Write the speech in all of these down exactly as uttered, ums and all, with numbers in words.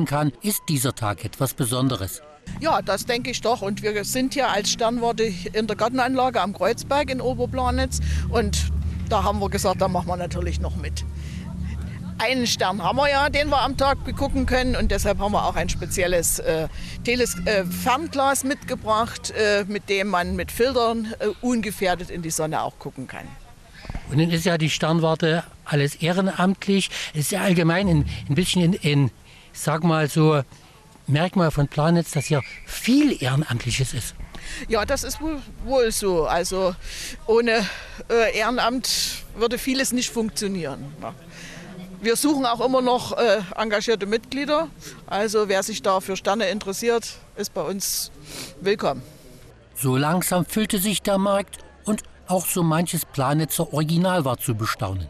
sagen kann, ist dieser Tag etwas Besonderes. Ja, das denke ich doch. Und wir sind hier als Sternwarte in der Gartenanlage am Kreuzberg in Oberplanitz. Und da haben wir gesagt, da machen wir natürlich noch mit. Einen Stern haben wir ja, den wir am Tag begucken können. Und deshalb haben wir auch ein spezielles äh, Teles äh, Fernglas mitgebracht, äh, mit dem man mit Filtern äh, ungefährdet in die Sonne auch gucken kann. Und dann ist ja die Sternwarte alles ehrenamtlich. Es ist ja allgemein ein, ein bisschen in, in, sag mal so, Merkmal von Planitz, dass hier viel Ehrenamtliches ist. Ja, das ist wohl, wohl so. Also ohne äh, Ehrenamt würde vieles nicht funktionieren. Ja. Wir suchen auch immer noch äh, engagierte Mitglieder. Also wer sich da für Sterne interessiert, ist bei uns willkommen. So langsam füllte sich der Markt und auch so manches Planitzer Original war zu bestaunen.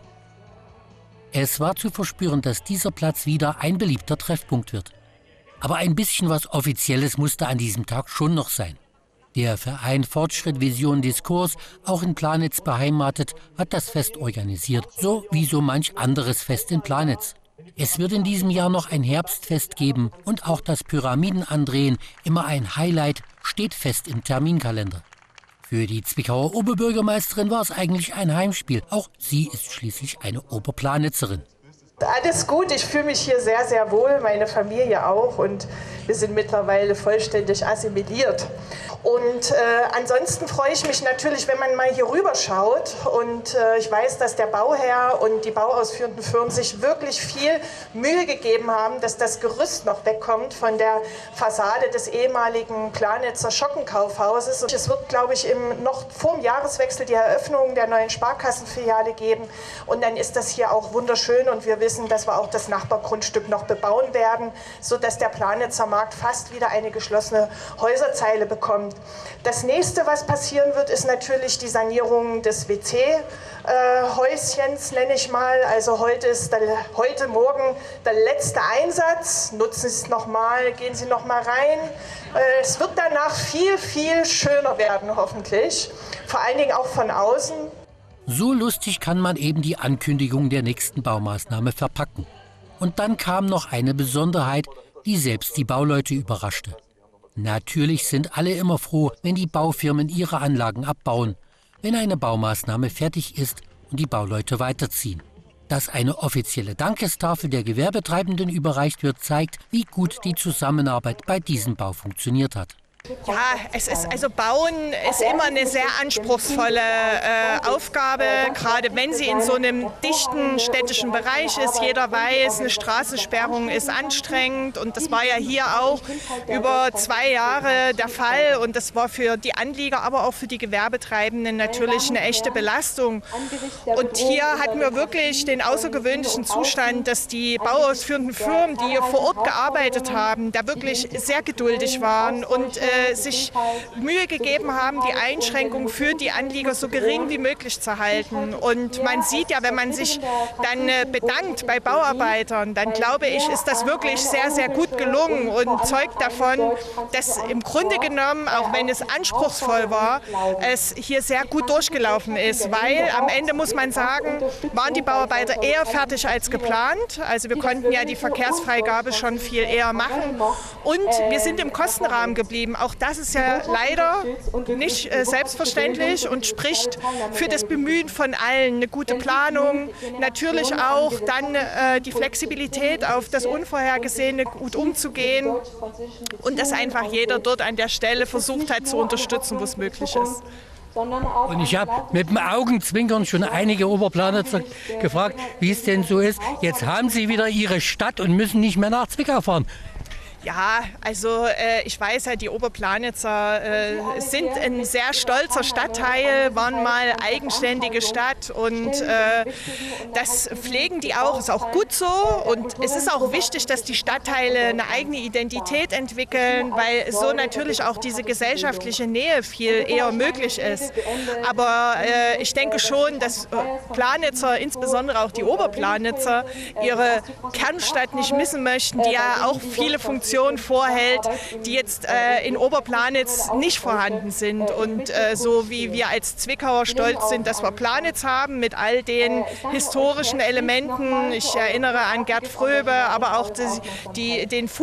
Es war zu verspüren, dass dieser Platz wieder ein beliebter Treffpunkt wird. Aber ein bisschen was Offizielles musste an diesem Tag schon noch sein. Der Verein Fortschritt, Vision, Diskurs, auch in Planitz beheimatet, hat das Fest organisiert, so wie so manch anderes Fest in Planitz. Es wird in diesem Jahr noch ein Herbstfest geben und auch das Pyramidenandrehen, immer ein Highlight, steht fest im Terminkalender. Für die Zwickauer Oberbürgermeisterin war es eigentlich ein Heimspiel. Auch sie ist schließlich eine Oberplanitzerin. Alles gut, ich fühle mich hier sehr, sehr wohl, meine Familie auch und wir sind mittlerweile vollständig assimiliert. Und äh, ansonsten freue ich mich natürlich, wenn man mal hier rüber schaut und äh, ich weiß, dass der Bauherr und die bauausführenden Firmen sich wirklich viel Mühe gegeben haben, dass das Gerüst noch wegkommt von der Fassade des ehemaligen Planitzer Schockenkaufhauses. Und es wird, glaube ich, im, noch vor dem Jahreswechsel die Eröffnung der neuen Sparkassenfiliale geben und dann ist das hier auch wunderschön und wir wissen, dass wir auch das Nachbargrundstück noch bebauen werden, sodass der Planitzer Markt fast wieder eine geschlossene Häuserzeile bekommt. Das nächste, was passieren wird, ist natürlich die Sanierung des W C-Häuschens, nenne ich mal. Also heute ist der, heute Morgen der letzte Einsatz. Nutzen Sie es nochmal, gehen Sie nochmal rein. Es wird danach viel, viel schöner werden, hoffentlich. Vor allen Dingen auch von außen. So lustig kann man eben die Ankündigung der nächsten Baumaßnahme verpacken. Und dann kam noch eine Besonderheit, die selbst die Bauleute überraschte. Natürlich sind alle immer froh, wenn die Baufirmen ihre Anlagen abbauen, wenn eine Baumaßnahme fertig ist und die Bauleute weiterziehen. Dass eine offizielle Dankestafel der Gewerbetreibenden überreicht wird, zeigt, wie gut die Zusammenarbeit bei diesem Bau funktioniert hat. Ja, es ist also Bauen ist immer eine sehr anspruchsvolle äh, Aufgabe, gerade wenn sie in so einem dichten städtischen Bereich ist. Jeder weiß, eine Straßensperrung ist anstrengend und das war ja hier auch über zwei Jahre der Fall und das war für die Anlieger, aber auch für die Gewerbetreibenden natürlich eine echte Belastung. Und hier hatten wir wirklich den außergewöhnlichen Zustand, dass die bauausführenden Firmen, die hier vor Ort gearbeitet haben, da wirklich sehr geduldig waren und äh, sich Mühe gegeben haben, die Einschränkungen für die Anlieger so gering wie möglich zu halten. Und man sieht ja, wenn man sich dann bedankt bei Bauarbeitern, dann glaube ich, ist das wirklich sehr, sehr gut gelungen und zeugt davon, dass im Grunde genommen, auch wenn es anspruchsvoll war, es hier sehr gut durchgelaufen ist. Weil am Ende muss man sagen, waren die Bauarbeiter eher fertig als geplant. Also wir konnten ja die Verkehrsfreigabe schon viel eher machen. Und wir sind im Kostenrahmen geblieben. Auch das ist ja leider nicht äh, selbstverständlich und spricht für das Bemühen von allen. Eine gute Planung, natürlich auch dann äh, die Flexibilität, auf das Unvorhergesehene gut umzugehen und dass einfach jeder dort an der Stelle versucht hat zu unterstützen, wo es möglich ist. Und ich habe mit dem Augenzwinkern schon einige Oberplanitzer gefragt, wie es denn so ist. Jetzt haben sie wieder ihre Stadt und müssen nicht mehr nach Zwickau fahren. Ja, also äh, ich weiß ja, die Oberplanitzer äh, sind ein sehr stolzer Stadtteil, waren mal eigenständige Stadt und äh, das pflegen die auch, ist auch gut so und es ist auch wichtig, dass die Stadtteile eine eigene Identität entwickeln, weil so natürlich auch diese gesellschaftliche Nähe viel eher möglich ist. Aber äh, ich denke schon, dass Planitzer, insbesondere auch die Oberplanitzer, ihre Kernstadt nicht missen möchten, die ja auch viele Funktionen vorhält, die jetzt äh, in Oberplanitz nicht vorhanden sind. Und äh, so wie wir als Zwickauer stolz sind, dass wir Planitz haben mit all den historischen Elementen. Ich erinnere an Gerd Fröbe, aber auch die, die, den